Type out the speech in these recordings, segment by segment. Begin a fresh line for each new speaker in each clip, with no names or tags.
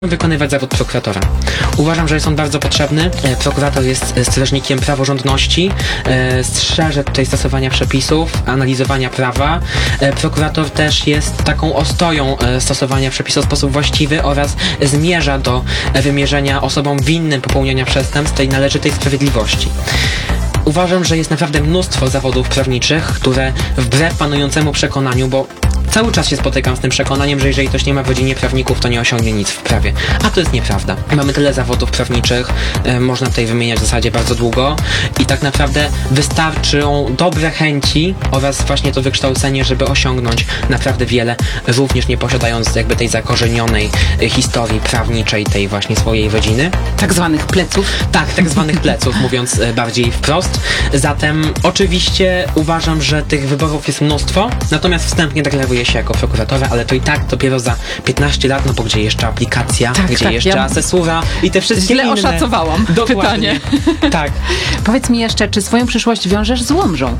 wykonywać zawód prokuratora. Uważam, że jest on bardzo potrzebny. Prokurator jest strażnikiem praworządności, strzeże tutaj stosowania przepisów, analizowania prawa. Prokurator też jest taką ostoją stosowania przepisów w sposób właściwy oraz zmierza do wymierzenia osobom winnym popełniania przestępstw tej należytej sprawiedliwości. Uważam, że jest naprawdę mnóstwo zawodów prawniczych, które wbrew panującemu przekonaniu, bo cały czas się spotykam z tym przekonaniem, że jeżeli ktoś nie ma w rodzinie prawników, to nie osiągnie nic w prawie. A to jest nieprawda. Mamy tyle zawodów prawniczych, można tutaj wymieniać w zasadzie bardzo długo i tak naprawdę wystarczą dobre chęci oraz właśnie to wykształcenie, żeby osiągnąć naprawdę wiele, również nie posiadając jakby tej zakorzenionej historii prawniczej tej właśnie swojej rodziny.
Tak zwanych pleców.
Tak zwanych pleców, mówiąc bardziej wprost. Zatem oczywiście uważam, że tych wyborów jest mnóstwo, natomiast wstępnie deklaruję się jako prokuratora, ale to i tak dopiero za 15 lat, no bo gdzie jeszcze aplikacja, gdzie jeszcze asesura i te wszystkie
źle
inne.
Oszacowałam pytanie.
Tak.
Powiedz mi jeszcze, czy swoją przyszłość wiążesz z Łomżą?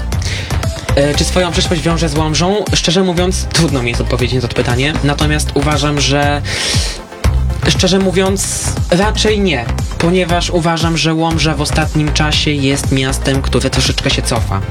Czy swoją przyszłość wiążę z Łomżą? Szczerze mówiąc, trudno mi jest odpowiedzieć na to pytanie, natomiast uważam, że szczerze mówiąc, raczej nie, ponieważ uważam, że Łomża w ostatnim czasie jest miastem, które troszeczkę się cofa.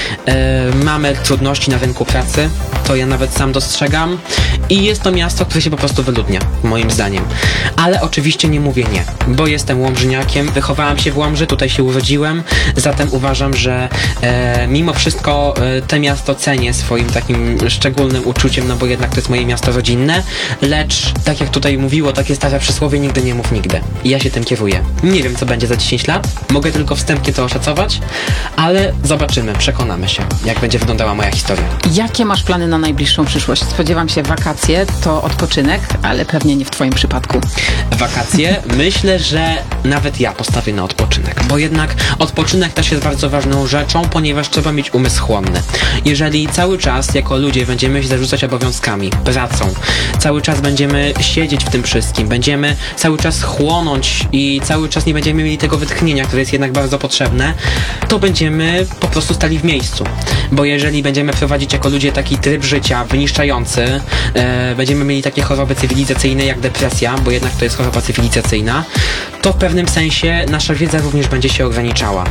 Mamy trudności na rynku pracy, to ja nawet sam dostrzegam i jest to miasto, które się po prostu wyludnia, moim zdaniem. Ale oczywiście nie mówię nie, bo jestem łomżyniakiem, wychowałem się w Łomży, tutaj się urodziłem, zatem uważam, że mimo wszystko to miasto cenię swoim takim szczególnym uczuciem, no bo jednak to jest moje miasto rodzinne, lecz tak jak tutaj mówiło, takie stare przysłowie, nigdy nie mów nigdy. I ja się tym kieruję. Nie wiem, co będzie za 10 lat, mogę tylko wstępnie to oszacować, ale zobaczymy, przekonamy się, jak będzie wyglądała moja historia.
Jakie masz plany na najbliższą przyszłość? Spodziewam się, wakacje to odpoczynek, ale pewnie nie w twoim przypadku.
Wakacje? Myślę, że nawet ja postawię na odpoczynek, bo jednak odpoczynek też jest bardzo ważną rzeczą, ponieważ trzeba mieć umysł chłonny. Jeżeli cały czas jako ludzie będziemy się zarzucać obowiązkami, pracą, cały czas będziemy siedzieć w tym wszystkim, będziemy cały czas chłonąć i cały czas nie będziemy mieli tego wytchnienia, które jest jednak bardzo potrzebne, to będziemy po prostu stali w miejscu. Bo jeżeli będziemy prowadzić jako ludzie taki tryb życia wyniszczający, będziemy mieli takie choroby cywilizacyjne jak depresja, bo jednak to jest choroba cywilizacyjna, to w pewnym sensie nasza wiedza również będzie się ograniczała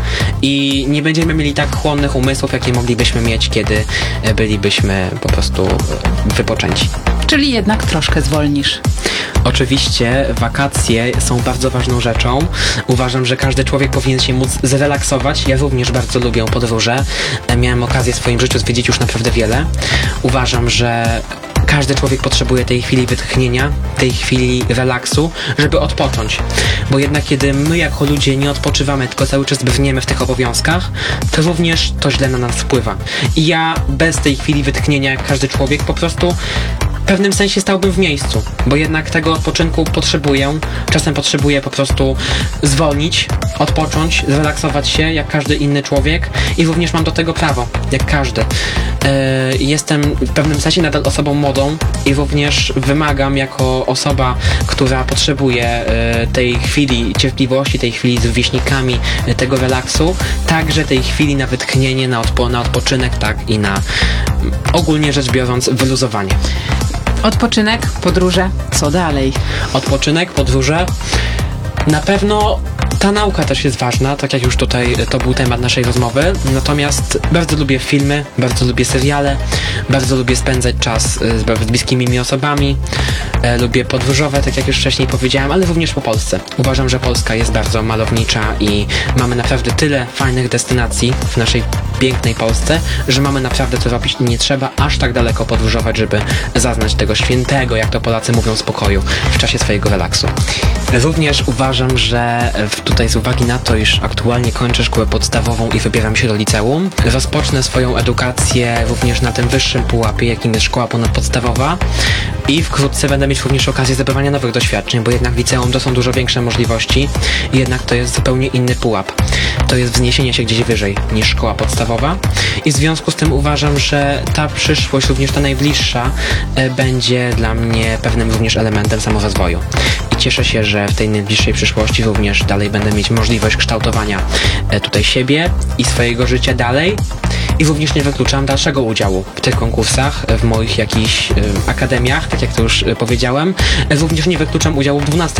i nie będziemy mieli tak chłonnych umysłów, jakie moglibyśmy mieć, kiedy bylibyśmy po prostu wypoczęci.
Czyli jednak troszkę zwolnisz.
Oczywiście wakacje są bardzo ważną rzeczą. Uważam, że każdy człowiek powinien się móc zrelaksować. Ja również bardzo lubię podróże. Miałem okazję w swoim życiu zwiedzić już naprawdę wiele. Uważam, że każdy człowiek potrzebuje tej chwili wytchnienia, tej chwili relaksu, żeby odpocząć. Bo jednak kiedy my jako ludzie nie odpoczywamy, tylko cały czas brniemy w tych obowiązkach, to również to źle na nas wpływa. I ja bez tej chwili wytchnienia, jak każdy człowiek, po prostu w pewnym sensie stałbym w miejscu, bo jednak tego odpoczynku potrzebuję. Czasem potrzebuję po prostu zwolnić, odpocząć, zrelaksować się jak każdy inny człowiek i również mam do tego prawo, jak każdy. Jestem w pewnym sensie nadal osobą młodą i również wymagam jako osoba, która potrzebuje tej chwili cierpliwości, tej chwili z rówieśnikami, tego relaksu, także tej chwili na wytchnienie, na odpoczynek, tak i na ogólnie rzecz biorąc wyluzowanie.
Odpoczynek, podróże, co dalej?
Odpoczynek, podróże. Na pewno ta nauka też jest ważna, tak jak już tutaj to był temat naszej rozmowy, natomiast bardzo lubię filmy, bardzo lubię seriale, bardzo lubię spędzać czas z bliskimi mi osobami, lubię podróżować, tak jak już wcześniej powiedziałem, ale również po Polsce. Uważam, że Polska jest bardzo malownicza i mamy naprawdę tyle fajnych destynacji w naszej pięknej Polsce, że mamy naprawdę co robić i nie trzeba aż tak daleko podróżować, żeby zaznać tego świętego, jak to Polacy mówią, spokoju w czasie swojego relaksu. Również uważam, że tutaj z uwagi na to, iż aktualnie kończę szkołę podstawową i wybieram się do liceum, rozpocznę swoją edukację również na tym wyższym pułapie, jakim jest szkoła ponadpodstawowa i wkrótce będę mieć również okazję zdobywania nowych doświadczeń, bo jednak liceum to są dużo większe możliwości i jednak to jest zupełnie inny pułap. To jest wzniesienie się gdzieś wyżej niż szkoła podstawowa i w związku z tym uważam, że ta przyszłość, również ta najbliższa, będzie dla mnie pewnym również elementem samorozwoju. I cieszę się, że w tej najbliższej przyszłości również dalej będę mieć możliwość kształtowania tutaj siebie i swojego życia dalej i również nie wykluczam dalszego udziału w tych konkursach, w moich jakichś akademiach, tak jak to już powiedziałem. Również nie wykluczam udziału w 12